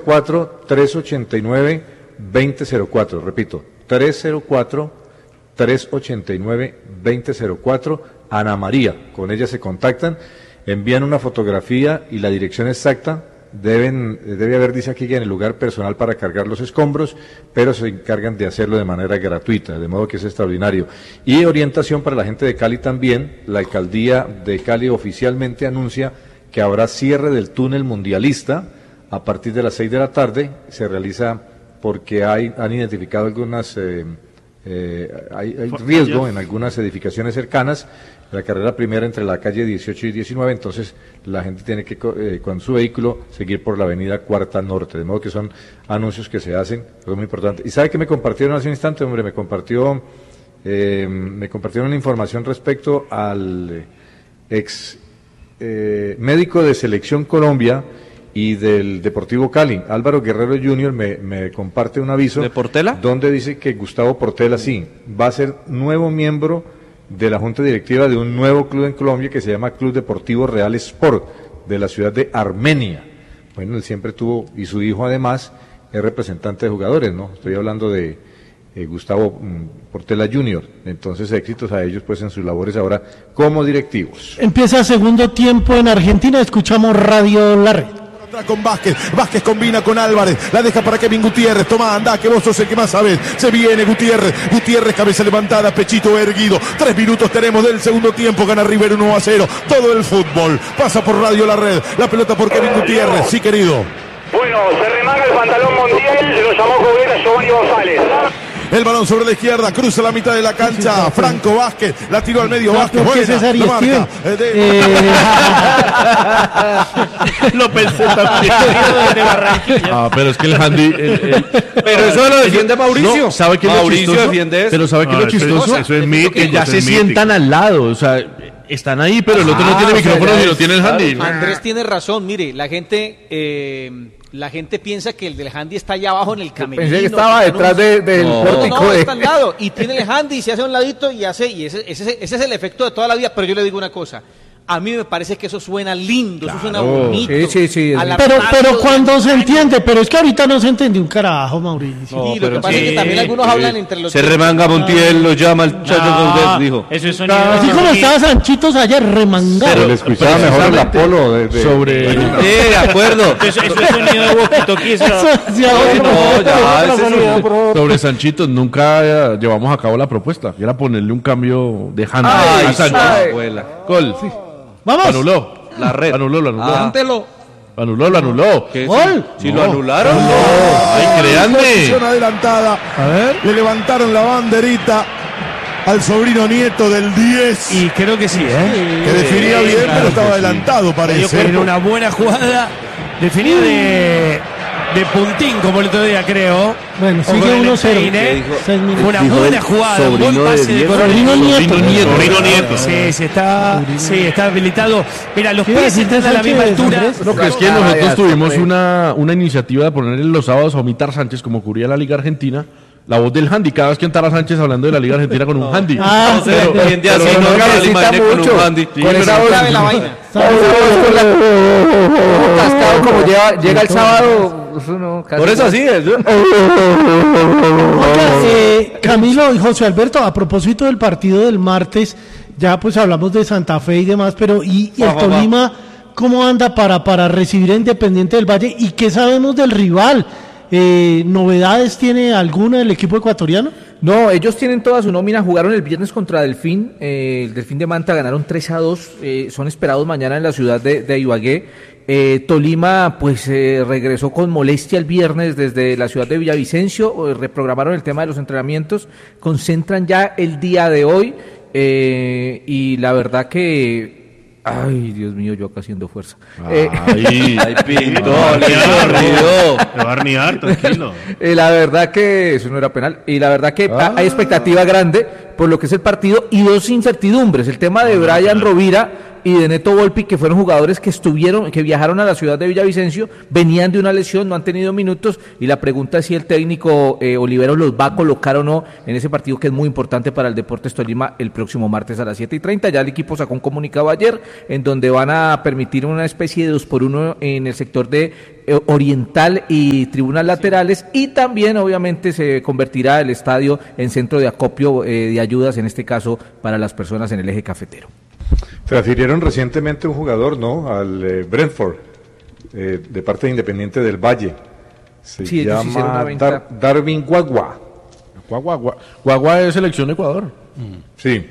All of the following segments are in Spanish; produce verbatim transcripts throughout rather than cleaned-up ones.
cuatro, tres ocho nueve, dos cero cero cuatro, repito, tres cero cuatro, tres ocho nueve, dos cero cuatro, Ana María, con ella se contactan, envían una fotografía y la dirección exacta, deben, debe haber, dice aquí, que en el lugar personal para cargar los escombros, pero se encargan de hacerlo de manera gratuita, de modo que es extraordinario. Y orientación para la gente de Cali también, la alcaldía de Cali oficialmente anuncia que habrá cierre del túnel mundialista a partir de las seis de la tarde, se realiza porque hay, han identificado algunas, eh, eh, hay, hay riesgo en algunas edificaciones cercanas, la carrera primera entre la calle dieciocho y diecinueve, entonces la gente tiene que, eh, con su vehículo, seguir por la avenida Cuarta Norte, de modo que son anuncios que se hacen, es muy importante. ¿Y sabe qué me compartieron hace un instante, hombre? Me compartió, eh, me compartieron una información respecto al ex eh, médico de Selección Colombia y del Deportivo Cali, Álvaro Guerrero junior me, me comparte un aviso. ¿De Portela? Donde dice que Gustavo Portela, sí, va a ser nuevo miembro de la Junta Directiva de un nuevo club en Colombia que se llama Club Deportivo Real Sport, de la ciudad de Armenia. Bueno, él siempre tuvo, y su hijo además, es representante de jugadores, ¿no? Estoy hablando de eh, Gustavo mm, Portela junior Entonces, éxitos a ellos, pues, en sus labores ahora como directivos. Empieza segundo tiempo en Argentina, escuchamos Radio La Red. Con Vázquez, Vázquez combina con Álvarez, la deja para Kevin Gutiérrez, toma, anda, que vos sos el que más sabes, se viene Gutiérrez, Gutiérrez, cabeza levantada, pechito erguido, tres minutos tenemos del segundo tiempo, gana River uno a cero, todo el fútbol, pasa por Radio La Red, la pelota por Kevin Gutiérrez, sí querido. Bueno, se remanga el pantalón mundial, lo llamó Cobrera Giovanni González. El balón sobre la izquierda, cruza la mitad de la cancha, Franco Vázquez, la tiró al medio, Vázquez, buena, César y lo marca. Eh, de... Lo pensé también. Ah, pero es que el handy... El, el... Pero eso lo defiende Mauricio. No, ¿sabe qué es lo Mauricio chistoso? defiende eso. Pero ¿sabe qué es Ah, lo chistoso? eso es- eso es mítico, que ya eso se es mítico. sientan al lado, o sea, están ahí, pero el otro no Ah, tiene o sea, micrófono ya ni no es- tiene el handy. Andrés tiene razón, mire, la gente eh, la gente piensa que el del handy está allá abajo en el camerino. Pensé que estaba está en un- detrás de- del no, pórtico no, no, de- está al lado, y tiene el handy, y se hace a un ladito y hace, y ese, ese, ese es el efecto de toda la vida, pero yo le digo una cosa, a mí me parece que eso suena lindo, eso suena bonito. Sí, sí, sí. A la Pero, radio pero de- cuando se entiende, pero es que ahorita no se entendió un carajo, Mauricio. Y lo que pasa es que también algunos hablan entre los Se remanga Montiel, lo llama el Chacho Gaudet, dijo. Eso es sonido. Así como estaba Sanchitos ayer remangado. Pero le escuchaba mejor el Apolo de, de- Sobre... Sí, de acuerdo. Eso, eso es sonido de walkie-talkie. Eso Eso decía No, otro. ya, ese es un- Sobre Sanchito nunca eh, llevamos a cabo la propuesta, que era ponerle un cambio de handy Ay, a Sancho. ay, abuela. Gol. Vamos. Anuló. La red. Anuló, lo anuló. Ah. Cántelo. Lo anuló, lo anuló. ¿Qué? Gol. Si lo anularon. Ay, créanme. Posición adelantada, A ver. le levantaron la banderita al sobrino nieto del diez, Y creo que sí, ¿eh? que definía bien, pero estaba adelantado, Dio parece. en una buena jugada. Definida de, de puntín, como el otro día, creo. Bueno, O sigue con el uno cero. peine. ¿Qué dijo? Seis minutos. Una Dijo buena el jugada, un buen sobrino de pase de Diego. Coronel. Sobrino nieto. Sobrino nieto. Sobrino nieto. Sí, sí, está, sí, está habilitado. Mira, los ¿Qué iba a pies decir de están a la misma Sánchez, altura. Andrés? No, que es que Ah, nosotros ya, tuvimos hombre. una, una iniciativa de ponerle los sábados a Omitar Sánchez, como cubría la Liga Argentina, la voz del handy, cada vez que entrara Sánchez hablando de la Liga Argentina con un handy. Ah, No sé, pero- gente así pero no no me la necesita imaginé con mucho. un handy. Con Sí, esa pero- voz- Sabe la vaina. Con la- cascado como lleva, llega el sábado, eso no, casi Por eso no. así es. Oiga, eh, Camilo y José Alberto, a propósito del partido del martes, ya pues hablamos de Santa Fe y demás, pero ¿y, y el Va, va, va. Tolima cómo anda para, para recibir a Independiente del Valle? ¿Y qué sabemos del rival? Eh, ¿Novedades tiene alguna del equipo ecuatoriano? No, ellos tienen toda su nómina, jugaron el viernes contra Delfín, eh, el Delfín de Manta ganaron tres a dos, eh, son esperados mañana en la ciudad de, de Ibagué. Eh, Tolima pues eh, regresó con molestia el viernes desde la ciudad de Villavicencio, eh, reprogramaron el tema de los entrenamientos, concentran ya el día de hoy eh, y la verdad que... Ay, Dios mío, yo acá haciendo fuerza. Eh, Ay, Ay, Pinto, No, le olvidó. Te va a arnear, tranquilo. Eh, la verdad que eso no era penal y la verdad que Ah. hay expectativa grande por lo que es el partido y dos incertidumbres, el tema de Brian Rovira y de Neto Volpi, que fueron jugadores que estuvieron, que viajaron a la ciudad de Villavicencio, venían de una lesión, no han tenido minutos, y la pregunta es si el técnico eh, Olivero los va a colocar o no en ese partido que es muy importante para el Deportes Tolima el próximo martes a las siete y treinta. Ya el equipo sacó un comunicado ayer en donde van a permitir una especie de dos por uno en el sector de eh, oriental y tribunas laterales, y también obviamente se convertirá el estadio en centro de acopio eh, de ayudas, en este caso para las personas en el eje cafetero. Transfirieron recientemente un jugador, ¿no? Al eh, Brentford, eh, de parte de Independiente del Valle. Se Sí, ellos hicieron una llama venta. Dar- Darwin Guagua. Guagua, Guagua, Guagua es selección de Ecuador. Sí.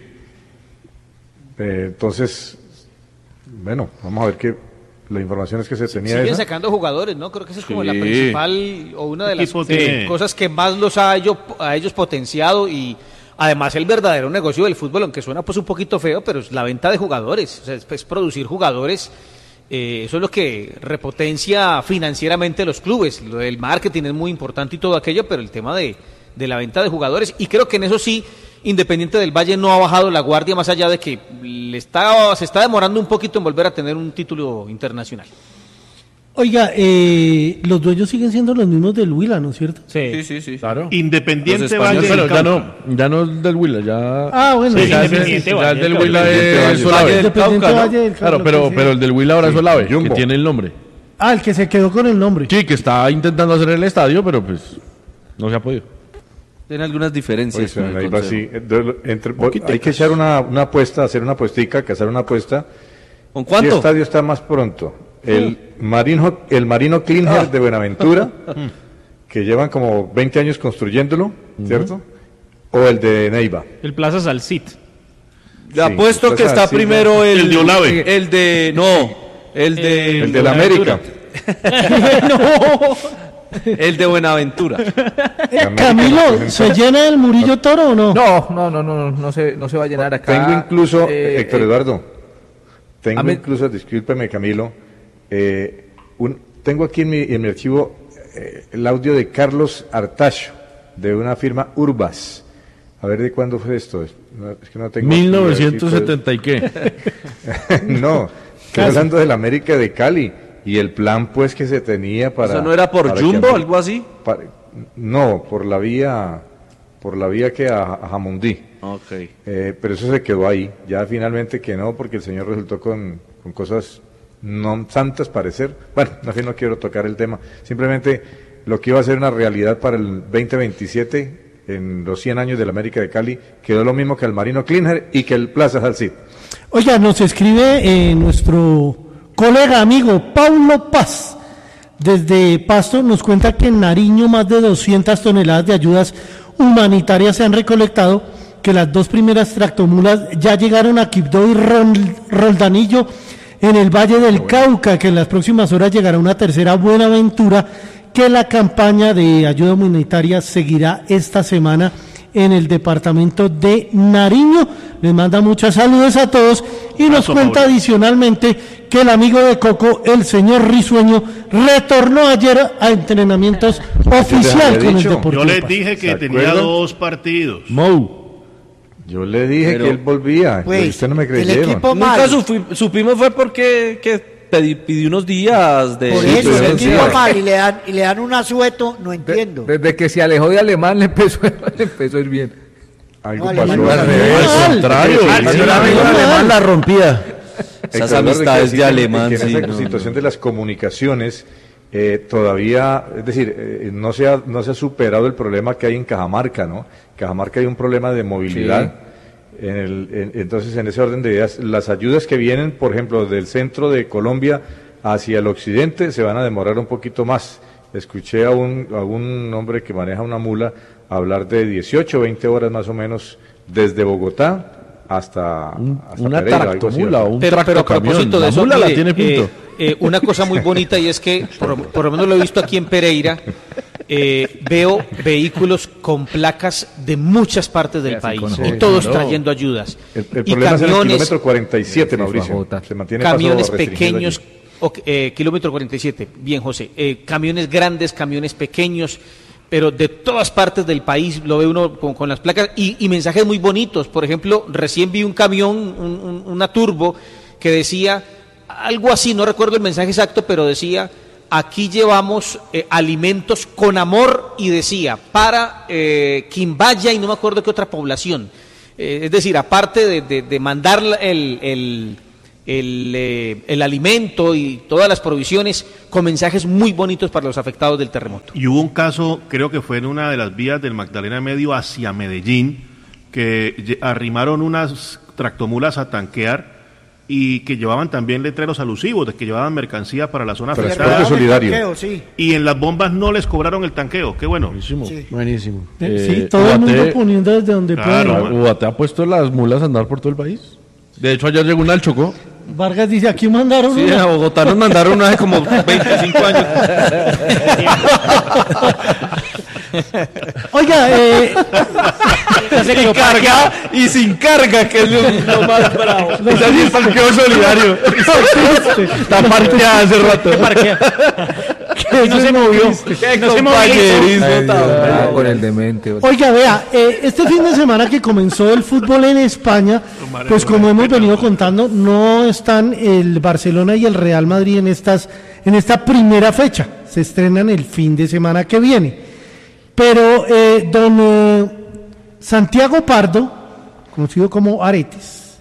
Eh, entonces, bueno, vamos a ver qué la información es que se tenía Siguen esa. sacando jugadores, ¿no? Creo que esa es como Sí. la principal o una de las Equipo eh, tiene- cosas que más los ha ello- a ellos potenciado, y además el verdadero negocio del fútbol, aunque suena pues un poquito feo, pero es la venta de jugadores, o sea, es, es producir jugadores. Eh, eso es lo que repotencia financieramente los clubes. Lo del marketing es muy importante y todo aquello, pero el tema de, de la venta de jugadores, y creo que en eso sí Independiente del Valle no ha bajado la guardia, más allá de que le está, se está demorando un poquito en volver a tener un título internacional. Oiga, eh, los dueños siguen siendo los mismos del Huila, ¿no es cierto? Sí, sí, sí. Claro. Independiente Los Valle españoles, del Pero ya Cauca. no, ya no es del Huila, ya... Ah, bueno, Sí, sí, ya es- Independiente ya Valle el del del Huila Cauca. es Valle Solave. del Independiente Cauca, ¿no? Valle del Claro, Cauca, pero, sí. pero el del Huila ahora es Solave, que Jumbo. tiene el nombre. Ah, el que se quedó con el nombre. Sí, que está intentando hacer el estadio, pero pues no se ha podido. Tiene algunas diferencias. Pues, con el ahí va consejo. así. Entonces, entre- hay que echar una, una apuesta, hacer una apuestica, que hacer una apuesta. ¿Con ¿Qué cuánto? estadio está más pronto? El Marino, el Marino Klinger de Buenaventura, que llevan como veinte años construyéndolo, ¿cierto? O el de Neiva. El Plaza Salcit. Le Sí, apuesto pues que está así, primero el, El de Olave. El de. No, el de. El de la América. El de Buenaventura. Eh, América Camilo, representa- ¿se llena el Murillo Toro o no? No, no, no, no, no, no se, no se va a llenar acá. Tengo incluso, eh, Héctor eh, Eduardo, tengo a mí- incluso, discúlpeme Camilo, eh, un, tengo aquí en mi, en mi archivo eh, el audio de Carlos Artacho, de una firma Urbas. A ver, ¿de cuándo fue esto? Es, no, es que no tengo... mil novecientos setenta y qué. No, estoy hablando del América de Cali y el plan pues que se tenía para... ¿Eso no era por para que Jumbo, América- algo así? para- no, por la vía, por la vía que a, a Jamundí. Ok. Eh, pero eso se quedó ahí. Ya finalmente que no, porque el señor resultó con, con cosas no santas parecer. Bueno, en fin, no quiero tocar el tema. Simplemente lo que iba a ser una realidad para el veinte veintisiete, en los cien años del América de Cali, quedó lo mismo que el Marino Klinger y que el Plaza Salcid. Oiga, nos escribe eh, nuestro colega, amigo, Paulo Paz. Desde Pasto nos cuenta que en Nariño más de doscientas toneladas de ayudas humanitarias se han recolectado, que las dos primeras tractomulas ya llegaron a Quibdó y Ron- Roldanillo en el Valle del Cauca, que en las próximas horas llegará una tercera Buenaventura, que la campaña de ayuda humanitaria seguirá esta semana en el departamento de Nariño. Les manda muchas saludos a todos y nos Abrazo, cuenta Mauro. adicionalmente que el amigo de Coco, el señor Risueño, retornó ayer a entrenamientos oficial había con el dicho. Deportivo Yo les Paz. dije que ¿Se tenía acuerdan? dos partidos. Mou. Yo le dije Pero- que él volvía, Pues, y usted no me el creyeron. equipo Nunca mal. sufi- supimos fue porque que pedí, pidií unos días de Por Sí, eso, pero el sí. equipo mal y le dan, y le dan un asueto, no entiendo. Desde que se alejó de Alemán le empezó, le empezó a ir bien. Algo No, pasó Alemania al no. revés. Al contrario. Sí, Al sí, contrario, sí. Alemán la rompía. Esas Héctor, amistades que de sí, alemán, que en sí, esa no, situación no. de las comunicaciones eh, todavía, es decir, eh, no se ha no se ha superado el problema que hay en Cajamarca, ¿no? En Cajamarca hay un problema de movilidad. En el- en- entonces, en ese orden de ideas, las ayudas que vienen, por ejemplo, del centro de Colombia hacia el occidente, se van a demorar un poquito más. Escuché a un, a un hombre que maneja una mula hablar de dieciocho, veinte horas más o menos desde Bogotá hasta, hasta Una Pereira, algo así, tractomula ¿no? o un Pero, pero a tractocamión. propósito de La eso, mula la mire, tiene pinto. eh, eh, una cosa muy bonita, y es que, por, por lo menos lo he visto aquí en Pereira, eh, veo vehículos con placas de muchas partes del así país, con- y Sí, todos claro. trayendo ayudas. El, el y problema es en el camiones, kilómetro cuarenta y siete, Sí, sí, Mauricio. Bajota. Se mantiene paso camiones restringido pequeños, allí. ok, eh, kilómetro cuarenta y siete, bien José, eh, camiones grandes, camiones pequeños, pero de todas partes del país lo ve uno con, con las placas y, y mensajes muy bonitos. Por ejemplo, recién vi un camión, un- un- una turbo, que decía algo así, no recuerdo el mensaje exacto, pero decía, aquí llevamos eh, alimentos con amor, y decía, para eh, Quimbaya y no me acuerdo qué otra población. Eh, es decir, aparte de, de, de mandar el, el, el, eh, el alimento y todas las provisiones, con mensajes muy bonitos para los afectados del terremoto. Y hubo un caso, creo que fue en una de las vías del Magdalena Medio hacia Medellín, que arrimaron unas tractomulas a tanquear y que llevaban también letreros alusivos de que llevaban mercancía para la zona afectada. Transporte solidario. Tanqueo, sí. Y en las bombas no les cobraron el tanqueo, qué bueno. Buenísimo. Sí. Buenísimo. Eh, sí, Eh, todo el mundo Ubaté- poniendo desde donde Claro, puede. man. Ubaté ha puesto las mulas a andar por todo el país. De hecho, ayer llegó una al Chocó. Vargas dice, aquí mandaron Sí, una. a Bogotá nos mandaron una hace como veinticinco años. Oiga, eh, Y carga y sin carga, que es lo, lo más bravo. Ese sí es parqueo solidario. Está parqueada hace rato. que no se movió. Qué compañerismo tan Ah, bravo. con el demente. Oiga, vea, eh, este fin de semana que comenzó el fútbol en España, pues como hemos venido contando, no están el Barcelona y el Real Madrid en estas, en esta primera fecha. Se estrenan el fin de semana que viene. Pero eh, don eh, Santiago Pardo, conocido como Aretes,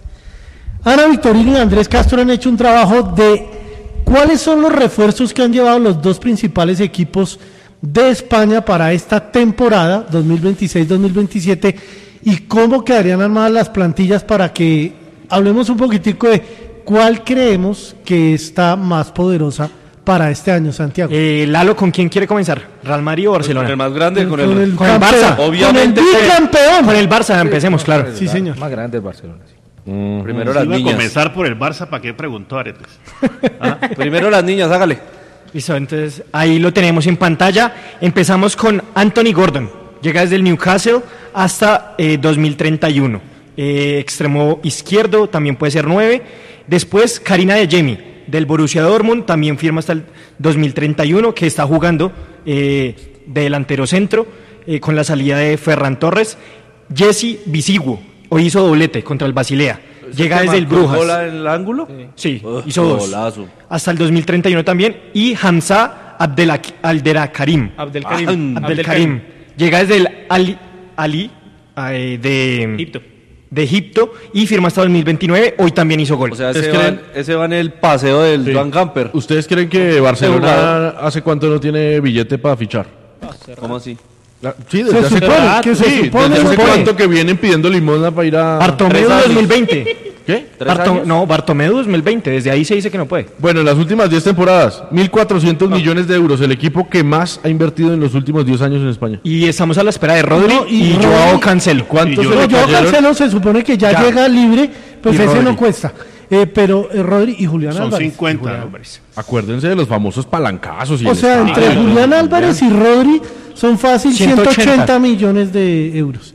Ana Victorino y Andrés Castro han hecho un trabajo de cuáles son los refuerzos que han llevado los dos principales equipos de España para esta temporada dos mil veintiséis dos mil veintisiete y cómo quedarían armadas las plantillas para que hablemos un poquitico de cuál creemos que está más poderosa para este año, Santiago. Eh, Lalo, ¿con quién quiere comenzar? ¿Real Madrid o Barcelona? Con el más grande, con, Con el, el con el campeón, Barça, obviamente. con el bicampeón. Con el Barça, empecemos, claro. Sí, señor. Más grande el Barcelona. Sí. Primero Si las iba a niñas. comenzar por el Barça, ¿para qué preguntó Aretes? Ah, primero las niñas, hágale. Listo, entonces ahí lo tenemos en pantalla. Empezamos con Anthony Gordon. Llega desde el Newcastle hasta eh, dos mil treinta y uno. Eh, extremo izquierdo, también puede ser nueve. Después Karina de Jemi, del Borussia Dortmund, también firma hasta el dos mil treinta y uno, que está jugando eh, de delantero centro, eh, con la salida de Ferran Torres. Jesse Bisiguo, hoy hizo doblete contra el Basilea. Llega desde el Brujas. ¿Bola en el ángulo? Sí, Uf, hizo dos. golazo. Hasta el dos mil treinta y uno también. Y Hamza Abdelak- Abdelkarim. Abdelkarim. Ah, Abdelkarim. Llega desde el Ali, Ali eh, de Egipto. de Egipto y firma hasta dos mil veintinueve. Hoy también hizo gol. O sea, ¿Ustedes ese va, creen- ese va en el paseo del Sí. Joan Gamper. ¿Ustedes creen que Barcelona hace cuánto no tiene billete para fichar? ¿Cómo así? La- Sí, Se desde hace supone, cuánto, que se sí, supone, desde hace supone. cuánto que vienen pidiendo limosna para ir a... Bartomeu tres años. dos mil veinte. ¿Qué? ¿Tres Barto- años? no, Bartomeu dos mil veinte. Desde ahí se dice que no puede. Bueno, en las últimas diez temporadas, mil cuatrocientos millones de euros, el equipo que más ha invertido en los últimos diez años en España. Y estamos a la espera de Rodri No, y y, Rodri- Joao Cancelo. ¿Cuántos Y se No, le yo cayeron? Cancelo se supone que ya, Ya. llega libre, pues Y ese Rodri. no cuesta. Eh, pero eh, Rodri y Julián Son Álvarez. cincuenta. ¿no? Acuérdense de los famosos palancazos. Y O el sea, estadio. entre Julián Álvarez y Rodri son fácil ciento ochenta. ciento ochenta millones de euros.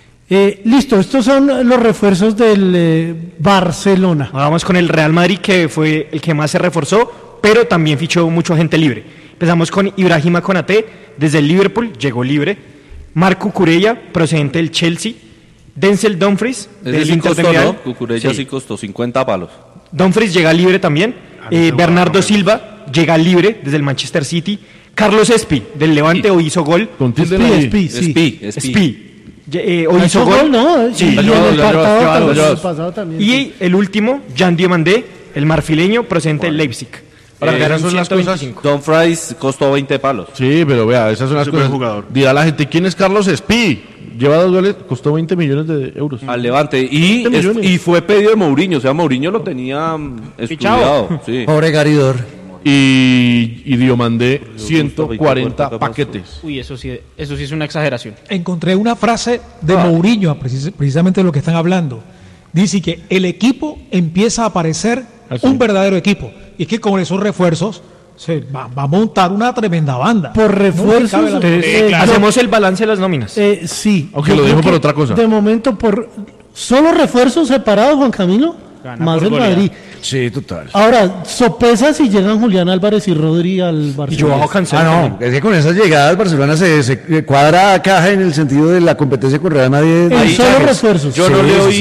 Eh, listo, estos son los refuerzos del eh, Barcelona. Ahora vamos con el Real Madrid, que fue el que más se reforzó, pero también fichó mucho gente libre. Empezamos con Ibrahima Konaté, desde el Liverpool, llegó libre. Marco Cucurella, procedente del Chelsea. Denzel Dumfries, Ese del sí Inter de costó, Milán. ¿no? Cucurella Sí. sí costó cincuenta palos. Dumfries llega libre también. mí Eh, ese Bernardo jugador no me Silva llega libre desde el Manchester City. Carlos Espi, del Levante, hoy hizo gol. Con tilde Espi, en la I. Espi, sí. Espi, Espi. Espi. Eh, hoy ¿Ha hizo hecho gol. gol? No, Sí, y ya en llevado, el ya llevado, pasado ya también, llevado. el pasado también. Y el último, Jan Diomandé, el marfileño, procedente del Leipzig. Ahora, Eh, esas son las ciento cosas- veinticinco. Don Fries costó veinte palos. Sí, pero vea, esas son las Es un buen cosas. jugador. Dirá la gente, ¿quién es Carlos Espi? Lleva dos goles, costó veinte millones de euros. Al Levante. Y, veinte es- millones. y fue pedido de Mourinho. O sea, Mourinho lo tenía mm, estudiado. Sí. Pobre Garidor. Y, y Diomandé, ciento cuarenta paquetes. Uy, eso sí, eso sí es una exageración. Encontré una frase de Ah. Mourinho, precis- precisamente de lo que están hablando. Dice que el equipo empieza a parecer Ah, sí. un verdadero equipo. Y es que con esos refuerzos se va, va a montar una tremenda banda. Por No me refuerzos, cabe la- eh, Eh, claro. Hacemos el balance de las nóminas. Eh, sí. Aunque Yo lo creo dejo por que otra cosa. De momento, por solo refuerzos separados, Juan Camilo, Gana más por el goleada. Madrid. Sí, total. Ahora, sopesa si llegan Julián Álvarez y Rodri al Y Barcelona. Joao Cancelo. Ah, no, es que con esas llegadas Barcelona se, se cuadra caja en el sentido de la competencia con Real Madrid. En Ahí- solo refuerzos. Yo Sí, no le sí, oí sí. que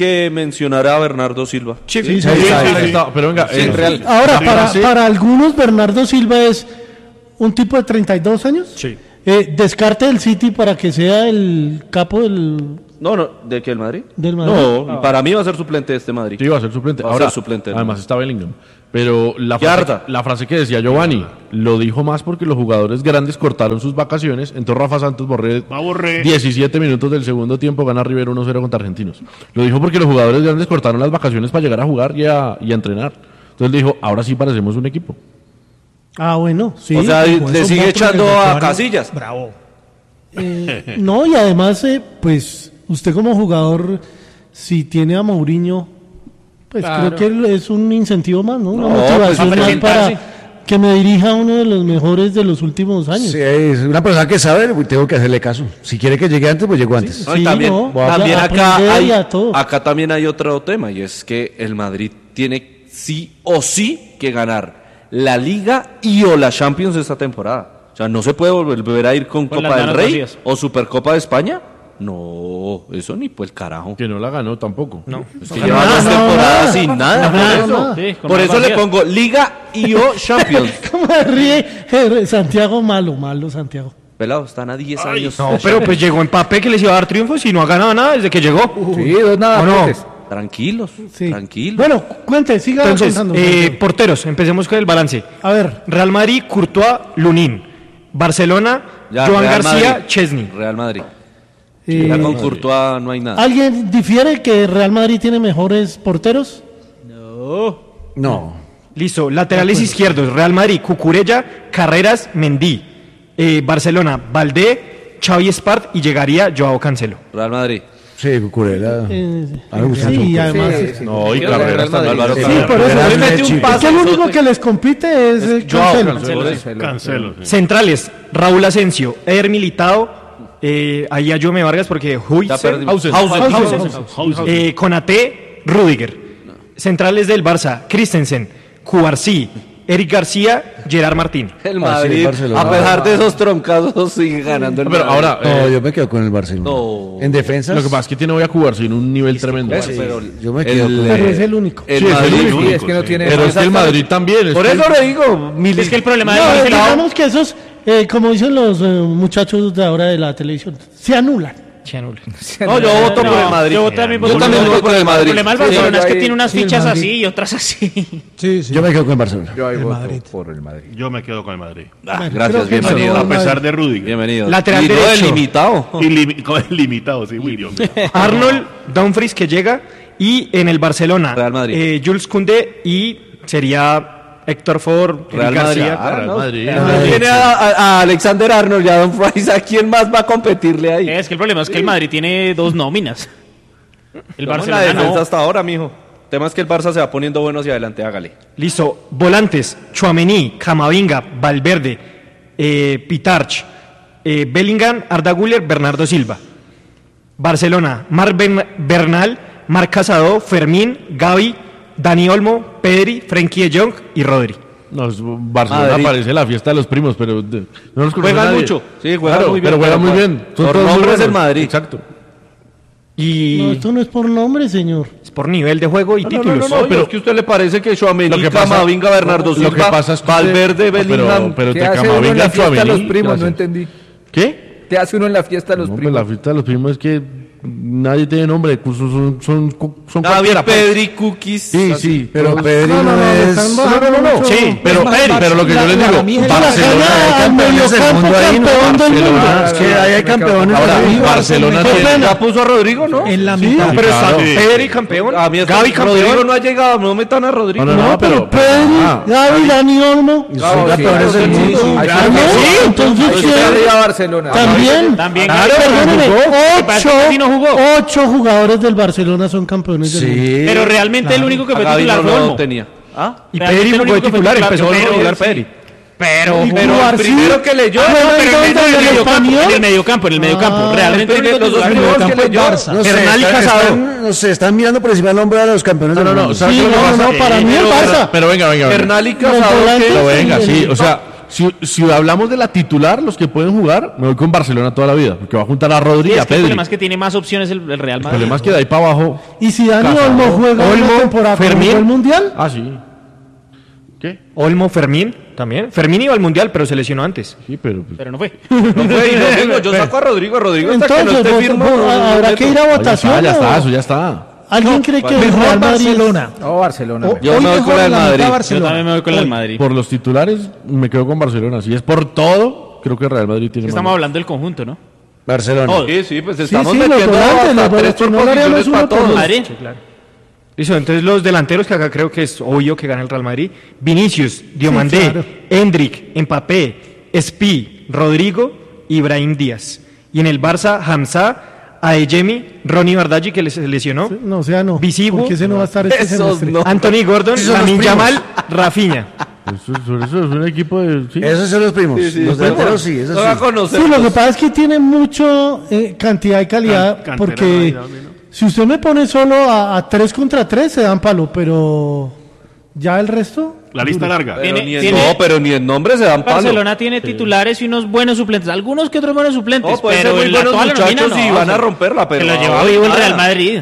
que mencionar a Bernardo Silva. Sí, sí, sí, sí, sí, sí. Está, pero venga, Sí, eh, real. Ahora, para, sí. para algunos, Bernardo Silva es un tipo de treinta y dos años. Sí. Eh, descarte del City para que sea el capo del... No, no, ¿de qué, el Madrid? Del Madrid. No, Ah. para mí va a ser suplente de este Madrid. Sí, va a ser suplente. Va a Ahora, ser suplente del además Madrid. está Bellingham. Pero la Qué frase, harta. la frase que decía Giovanni lo dijo más porque los jugadores grandes cortaron sus vacaciones. Entonces Rafa Santos Borré, Borré. diecisiete minutos del segundo tiempo, gana River uno cero contra Argentinos. Lo dijo porque los jugadores grandes cortaron las vacaciones para llegar a jugar y a, y a entrenar. Entonces dijo, ahora sí parecemos un equipo. Ah, bueno, sí. O sea, Pues le un sigue buen echando a vestuario. Casillas. Bravo. Eh, no, y además, eh, pues, usted como jugador, si tiene a Mourinho, pues Claro. creo que él es un incentivo más, ¿no? Una No, motivación pues, más para que me dirija a uno de los mejores de los últimos años. Sí, es una persona que sabe, tengo que hacerle caso. Si quiere que llegue antes, pues llego antes. No, y también, no, también ya acá, aprender hay, y a todo. acá también hay otro tema, y es que el Madrid tiene sí o sí que ganar la Liga y o la Champions esta temporada. O sea, no se puede volver a ir con, Con Copa las del manos Rey vacías. o Supercopa de España. No, eso ni por el carajo. Que no la ganó tampoco. No. Es que No, lleva no, dos no, temporadas no, sin no, nada. no, por no, eso, no. Sí, con por las eso le vacías. pongo Liga y o Champions. ¿Cómo se ríe eh, Santiago? Malo, malo, Santiago. Pelado, están a diez años. No, pero pues llegó Mbappé que les iba a dar triunfos y no ha ganado nada desde que llegó. Sí, dos nada. ¿O no? antes. Tranquilos, Sí. tranquilos. Bueno, cuente, siga Entonces, contando. eh, porteros, empecemos con el balance. A ver, Real Madrid, Courtois, Lunin. Barcelona, Ya, Joan Real García, Madrid. Chesney. Real Madrid. eh, Ya con Courtois no hay nada. ¿alguien difiere que Real Madrid tiene mejores porteros? No. Listo, laterales izquierdos, Real Madrid, Cucurella, Carreras, Mendy. Eh, Barcelona, Valdé, Xavi Espart y llegaría Joao Cancelo. Real Madrid. Sí, Cucurella. Eh, A mí me gusta sí, mucho. y además... Sí, eh, sí. No, y Quiero Carreras Real Madrid. también. Álvaro Sí, Carreras. por eso. Real Es Madrid, que chico. el único que les compite es eh, Joao Cancelo. Cancelo. Cancelo. sí. Centrales, Raúl Asensio, Eder Militao, eh, ahí a Jome Vargas porque Ya Huijsen, perdimos. Hausen, Hausen. Hausen, Hausen. eh, Konaté, Rudiger. Centrales del Barça, Christensen, Cubarsí, Eric García, Gerard Martín. El Ah, sí, Madrid, Barcelona. a pesar de esos troncazos, sigue ganando el Pero Madrid. ahora, No, eh, yo me quedo con el Barcelona. No. En defensa. lo que pasa es que tiene hoy a Cubarsí en un nivel tremendo. Eso, pero yo me quedo el, con- Pero eh, es el único. el Sí, es el Madrid, único. Sí, es que no tiene. Pero es que el Madrid también. es por que eso el- le digo, Mili- Es que el problema del No, Barcelona... digamos que esos, eh, como dicen los eh, muchachos de ahora de la televisión, se anulan. No, yo voto por el Madrid. Yo también, Yo también voto por el El Madrid. problema del Sí, Barcelona es yo que ahí- tiene unas sí, el fichas Madrid. así y otras así. Sí, sí. Yo me quedo con el Barcelona. Yo ahí El voto Madrid. por el Madrid. Yo me quedo con el Madrid. Ah, Bueno, gracias, creo que bienvenido. no, A no, pesar de Rudiger. Bienvenido. Lateral y no derecho. delimitado. Ilimi- con el limitado, sí, muy Dios mío. Arnold, Dumfries que llega y en el Barcelona, Real Madrid. eh, Jules Koundé y sería Héctor Ford, Real Eric Madrid. García. Ah, Real no. Madrid. Tiene a, a- a Alexander Arnold y a Don Fries. ¿A quién más va a competirle ahí? Es que el problema es que el Madrid tiene dos nóminas. El Vamos en la Barcelona defensa no. hasta ahora, mijo. El tema es que el Barça se va poniendo bueno hacia adelante, hágale. Listo, volantes, Chouameni, Camavinga, Valverde, eh, Pitarch, eh, Bellingham, Arda Güler, Bernardo Silva. Barcelona, Marc Ben- Bernal, Marc Casado, Fermín, Gavi, Dani Olmo, Pedri, Frenkie de Jong y Rodri. No, es- Barcelona Madrid. parece la fiesta de los primos, pero de- no los conoce Juegan nadie. mucho. Sí, juegan Claro, muy bien. pero juegan muy Por- bien. Son por todos muy nombres buenos. del Madrid. Exacto. Y No, esto no es por nombre, señor. es por nivel de juego y No, no, títulos. no, no, pero es que a usted le parece que Chouameni, Lo que pasa- Camavinga, Bernardo lo Silva, que pasa es que Valverde, usted- Bellingham. pero- pero ¿Qué te hace uno en Camavinga, la fiesta de los Chouameni, primos? No gracias. entendí. ¿Qué? ¿Qué hace uno en la fiesta de los No, pues primos? la fiesta de los primos es que nadie tiene nombre, son, son, son, son David, cualquiera, pues. Pedri, Cookies. Sí, sí, Pero pero Pedri No, no, no, no, le es. están no, no, no, no, mucho- sí, pero, Es más, Pedri, pero lo que yo la- les la- digo, la mía es la Barcelona, gana hay al campeones del mediocampo, mundo ahí, ¿no? campeón del mundo. Barcelona, Es que ahí hay campeones. ahora, arriba. Barcelona Qué tiene, pena. Ya puso a Rodrigo, ¿no? En la Sí, mitad. Pero está claro. Pedri campeón, A mí es Gavi Rodrigo campeón. no ha llegado, no metan a Rodrigo. No, no, No, pero Pedri, ah, Gavi, Dani Olmo. Son Claro, campeones sí, del sí, mundo. sí, Ahí claro. está. Sí, entonces Ahí ¿quién? está arriba Barcelona. También, También claro, Gavi, perdóneme, jugó. Lo que pasa es que ocho, casi no jugó. ocho jugadores del Barcelona son campeones del mundo. Sí. Pero realmente el único que A fue Gavi titular no fue lo Olmo. tenía. ¿Ah? Y Realmente Pedri el jugó de único que fue titular, titular, empezó pero- a regular sí. Pedri. Pero, Y pero Cubarsí, el primero que leyó, ah, no, no, pero entonces, en el ¿el mediocampo, español? en el mediocampo, en el mediocampo. Ah, Realmente el único los dos titular primeros fue que Olmo. leyó. No sé, Bernal y están- Casado. están- no sé, están mirando por encima del nombre de los campeones No, del no, no, mundo. ¿sabes Sí, qué es lo que no, pasa? no, para mí el pero, Barça. pero venga, venga, venga. Bernal y Los Casado, volantes, ¿qué? Pero venga, el- sí, o sea, si, si hablamos de la titular, los que pueden jugar, me voy con Barcelona toda la vida, porque va a juntar a Rodri Sí, y a es que el Pedri. problema es que tiene más opciones el, el Real El Madrid. problema es que de ahí para abajo... Y si Dani Cazador. Olmo juega Olmo, una temporada como Fermín. jugó el Mundial, Ah, sí. ¿Qué? Olmo, Fermín también. Fermín iba al Mundial, pero se lesionó antes. Sí, pero... pues, Pero no fue. No fue, y no digo, yo saco a Rodrigo, Rodrigo hasta que no entonces esté vos- firme. vos- no, no, habrá no que meto. ir a ah, ya votación. está, ya está, ¿o? eso ya está. ¿Alguien cree que el Mejor Real Madrid es- Barcelona. No, Barcelona. O- me- Yo hoy me voy mejor con el la mitad Madrid. Yo Barcelona. también me voy con el Madrid. Por los titulares, me quedo con Barcelona. Si es por todo, creo que Real Madrid tiene Estamos más. hablando del conjunto, ¿no? Barcelona. Sí, sí, pues Sí, estamos sí, los metiendo volantes, hasta los tres volantes, por no le haríamos posiciones uno para por todos. dos. Madrid. Sí, claro. Listo, entonces los delanteros que acá creo que es obvio que gana el Real Madrid. Vinicius, Diomandé, claro. Endrick, Mbappé, Espi, Rodrigo, Ibrahim Díaz. Y en el Barça, Hamza, Adeyemi, Ronnie Bardaggi que les lesionó, No, o sea, no. Visivo. Porque ese no va a estar este Esos semestre. no. Anthony Gordon, Esos son los Lamine primos. Yamal, Rafinha. Eso, eso- eso es un equipo de... sí. Esos son los primos. Sí, sí, los sí. delanteros sí, esos No va a sí. conocer. Sí, lo que pasa es que tiene mucho eh, cantidad y calidad, Can- porque canterano ahí, ¿no? si usted me pone solo a, a tres contra tres se dan palo, pero ya el resto... La lista larga. Pero Tiene- ni en- tiene- no, pero ni en nombre se dan palo. Barcelona tiene titulares y unos buenos suplentes, algunos que otros buenos suplentes, No, pueden pero ser muy en la- buenos toda la muchachos nómina, y no, van a se- romperla, pero que lo no, lleva vivo el nada. Real Madrid.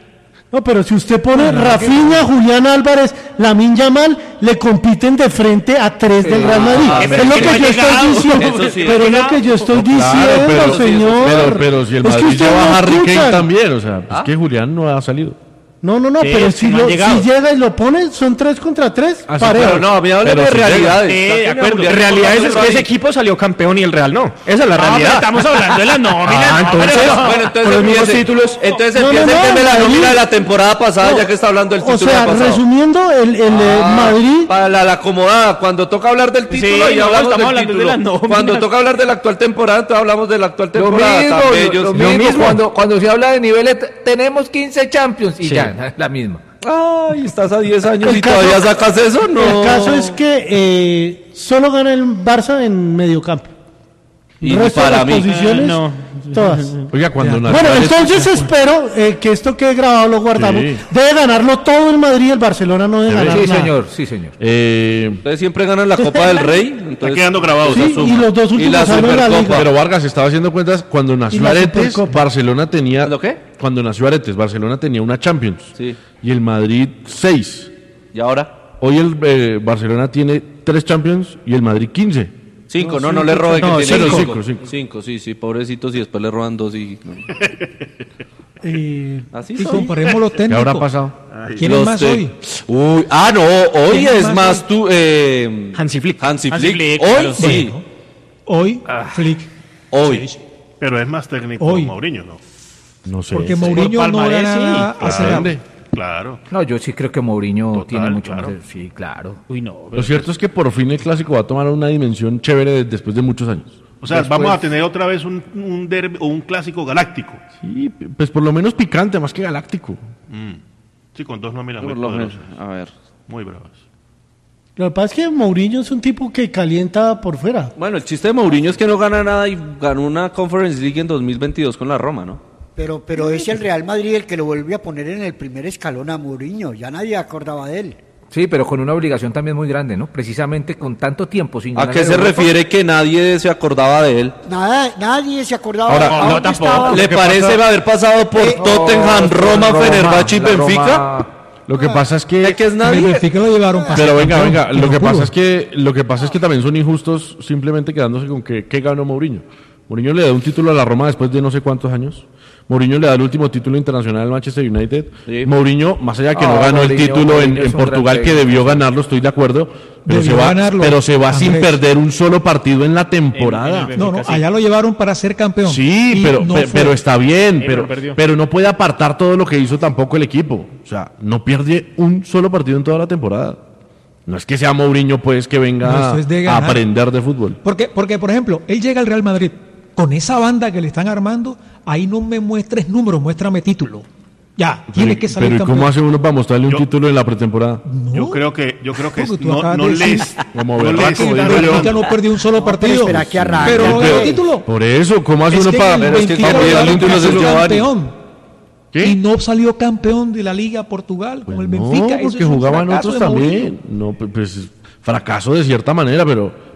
No, pero si usted pone Rafinha, Julián Álvarez, Lamine Yamal, le compiten de frente a tres del Real Madrid. Ah, es pero lo es que que no yo ha estoy llegado. diciendo. Eso sí. Pero es lo que yo estoy diciendo, Claro, pero, señor. pero, pero si el Es que Madrid ustedes lleva no a Harry Kane escuchan. también, o sea, es ¿Ah? que Julián no ha salido. No, no, no, Sí, pero es si, que no lo- han llegado. si llega y lo pone, son tres contra tres, Ah, sí, parejo. Pero no, a mí háblame Pero de si llega. realidades. Sí, de Saquen a acuerdo. Julián Realidad es Álvarez que ahí. ese equipo salió campeón y el Real no. Esa es la No, pero realidad. estamos hablando de la nómina. Ah, no, entonces, pero- Bueno, Con entonces los mismos empiece, títulos. entonces No, empieza no, el no, tema de la Madrid. nómina de la temporada pasada, No, ya que está hablando del O título sea, del pasado. resumiendo, el, el eh, Ah, Madrid... para la, la acomodada, cuando toca hablar del título Sí, y no, hablamos estamos del hablando de título. la nómina. Cuando toca hablar de la actual temporada, entonces hablamos de la actual Lo temporada. mismo, tan lo- bellos. lo mismo, Cuando, cuando se habla de niveles, t- tenemos quince Champions y Sí. ya, la misma. Ay, estás a diez años El y caso- todavía sacas eso, no. El caso es que eh, solo gana el Barça en mediocampo. Y El resto de para las mí. posiciones, Eh, no. todas. Oiga, cuando Bueno, Nacional- entonces espero eh, que esto quede grabado, lo guardamos. Sí. Debe ganarlo todo el Madrid, el Barcelona no debe Debe. ganar Sí, nada. señor, sí, señor. Eh, Ustedes siempre ganan la Copa del Rey. Está Entonces, quedando grabado. Sí, esa suma. y los dos Y últimos la años de la Supercopa. Liga. pero Vargas estaba haciendo cuentas cuando nació la Aretes, Supercopa. Barcelona tenía... ¿Lo qué? Cuando nació Aretes, Barcelona tenía una Champions. Sí. Y el Madrid seis. ¿Y ahora? Hoy el eh, Barcelona tiene tres Champions y el Madrid quince. Cinco, no, No, no, cinco, le robe no, que tiene cinco. cinco. Cinco, cinco. Cinco, sí, sí, pobrecitos y después le roban dos y... no. Eh, Así Y son. comparemos los ¿Qué técnicos. habrá pasado? ¿Quién Los es más te- hoy? Uy, ah, no, hoy ¿Quién es es más más hoy? tú... Eh, Hansi Flick. Hansi Hansi Flick. Flick, Hoy claro. sí, Bueno, hoy, Flick. hoy. Pero es más técnico Hoy. Mourinho, ¿no? No sé. Porque Mourinho Por no palmarés, gana sí. nada hace rato. Depende. Claro. No, yo sí creo que Mourinho Total, tiene mucho claro. más. de- Sí, claro. Uy, no. Lo cierto es que por fin el clásico va a tomar una dimensión chévere de- después de muchos años. O sea, Después- vamos a tener otra vez un, un derbi o un clásico galáctico. Sí, pues por lo menos picante, más que galáctico. Sí, con dos nóminas muy Por lo menos, poderosas. a ver. Muy bravas. Lo que pasa es que Mourinho es un tipo que calienta por fuera. Bueno, el chiste de Mourinho es que no gana nada y ganó una Conference League en dos mil veintidós con la Roma, ¿no? Pero, pero es el Real Madrid el que lo vuelve a poner en el primer escalón a Mourinho. Ya nadie acordaba de él. Sí, pero con una obligación también muy grande, ¿no? Precisamente con tanto tiempo sin ¿A ganar qué en se Europa. refiere que nadie se acordaba de él? Nada, nadie se acordaba. Ahora, ¿A no, dónde tampoco. estaba? ¿Le que parece pasa- haber pasado por Eh, Tottenham, No, Roma, Roma, Fenerbahce y la Benfica? Roma- Lo que pasa es que... ¿De qué es El nadie? Benfica lo llevaron para Pero ser venga, campeón, venga, y lo no que pudo. pasa es que lo que pasa es que también son injustos simplemente quedándose con que qué ganó Mourinho. Mourinho le da un título a la Roma después de no sé cuántos años. Mourinho le da el último título internacional al Manchester United. Sí. Mourinho, más allá de que Ah, no ganó el Mourinho, título en, Mourinho en es un gran Portugal, que técnico. debió ganarlo, estoy de acuerdo, pero Debió se va, ganarlo, pero se va sin Andrés. perder un solo partido en la temporada. En- en el No, no, Benfica, sí. allá lo llevaron para ser campeón. Sí, Y pero, no pe- fue. pero está bien, Sí, pero pero, perdió. pero no puede apartar todo lo que hizo tampoco el equipo. O sea, no pierde un solo partido en toda la temporada. No es que sea Mourinho, pues, que No, venga esto es de a ganar. aprender de fútbol. Porque, porque, por ejemplo, él llega al Real Madrid con esa banda que le están armando, ahí no me muestres números, muéstrame título. Ya, tiene Pero- que salir Pero ¿y campeón. cómo hace uno para mostrarle un Yo- título en la pretemporada? No, Yo creo que, yo creo que Porque tú no, acabas no de decir- les, Como no berraco, les digo dan- yo. Benfica no perdió un solo No, pero partido. espera que arranque. Pero no Pero- ganó título. Por eso, ¿cómo hace Es uno que para...? en el pero es que Benfica para lo pedir llevaron títulos para del ser Giovanni. campeón. ¿Qué? Y no salió campeón de la Liga Portugal con el Benfica. No, Eso porque es un jugaban fracaso otros de Mourinho. también. No, pues fracaso de cierta manera, pero,